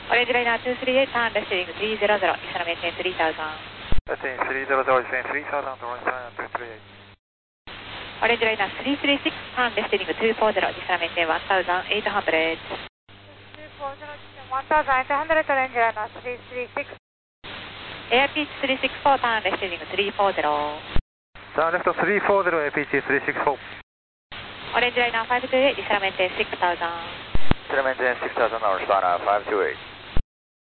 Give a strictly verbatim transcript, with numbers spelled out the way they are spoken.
Orange Liner two three eight, turn left heading three hundred, Nissan maintain three thousand. Maintain three hundred, descend three thousand, Orange Liner two three eight. Orange Liner three three six, turn left heading two forty, Nissan maintain one thousand eight hundred. two forty, one thousand eight hundred, Orange Liner three three six. Air Pitch three six four, turn left heading three forty. Turn left three forty, A P G three six four. Orange Liner five two eight, Nissan maintain six thousand. Nissan maintain six thousand, Orange Liner five two eight.